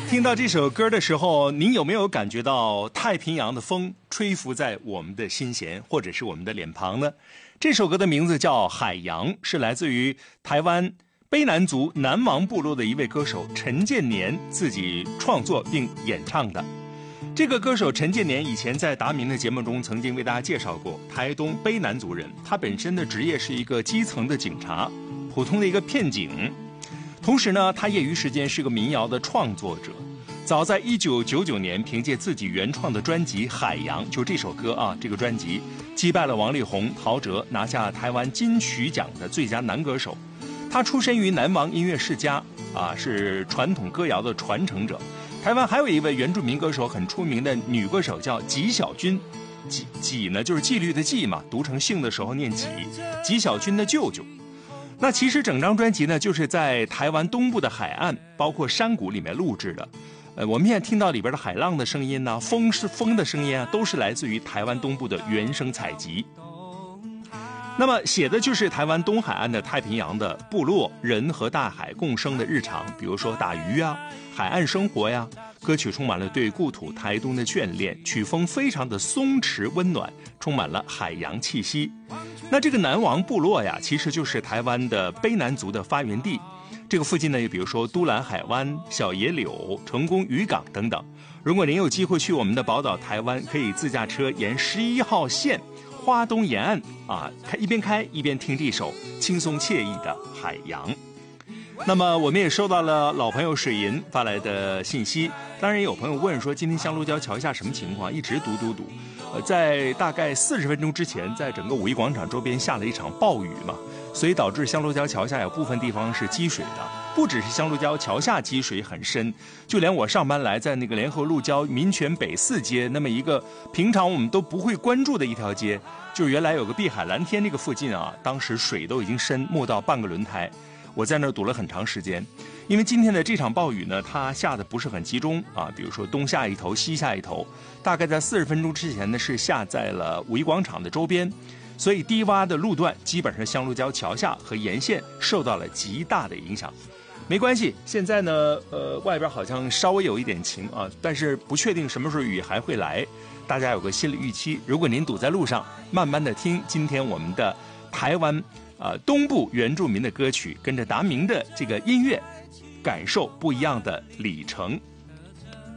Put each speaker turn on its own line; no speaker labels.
听到这首歌的时候，您有没有感觉到太平洋的风吹拂在我们的心弦，或者是我们的脸庞呢？这首歌的名字叫《海洋》，是来自于台湾卑南族南王部落的一位歌手陈建年自己创作并演唱的。这个歌手陈建年以前在达明的节目中曾经为大家介绍过，台东卑南族人，他本身的职业是一个基层的警察，普通的一个片警。同时呢，他业余时间是个民谣的创作者。早在1999年，凭借自己原创的专辑《海洋》，就这首歌啊，这个专辑击败了王力宏、陶喆，拿下台湾金曲奖的最佳男歌手。他出身于南王音乐世家啊，是传统歌谣的传承者。台湾还有一位原住民歌手很出名的女歌手叫纪晓君，纪呢就是纪律的纪嘛，读成姓的时候念纪，纪晓君的舅舅。那其实整张专辑呢，就是在台湾东部的海岸，包括山谷里面录制的。我们现在听到里边的海浪的声音呢，风的声音啊，都是来自于台湾东部的原声采集。那么写的就是台湾东海岸的太平洋的部落人和大海共生的日常，比如说打鱼啊、海岸生活呀。歌曲充满了对故土台东的眷恋，曲风非常的松弛温暖，充满了海洋气息。那这个南王部落呀，其实就是台湾的卑南族的发源地。这个附近呢，比如说都兰海湾、小野柳、成功渔港等等。如果您有机会去我们的宝岛台湾，可以自驾车沿11号线花东沿岸啊，一边开一边听这首轻松惬意的海洋。那么我们也收到了老朋友水银发来的信息，当然也有朋友问说今天香鹿礁桥下什么情况，一直堵。在大概40分钟之前，在整个五一广场周边下了一场暴雨嘛，所以导致香鹿礁桥下有部分地方是积水的。不只是香鹿礁桥下积水很深，就连我上班来在那个联合路交民权北4街那么一个平常我们都不会关注的一条街，就是原来有个碧海蓝天那个附近啊，当时水都已经深没到半个轮胎，我在那儿堵了很长时间。因为今天的这场暴雨呢，它下的不是很集中啊，比如说东下一头西下一头，大概在40分钟之前呢是下在了五一广场的周边，所以低洼的路段基本上香鹿礁桥下和沿线受到了极大的影响。没关系，现在呢外边好像稍微有一点晴啊，但是不确定什么时候雨还会来，大家有个心理预期。如果您堵在路上，慢慢的听今天我们的台湾东部原住民的歌曲，跟着达明的这个音乐，感受不一样的里程。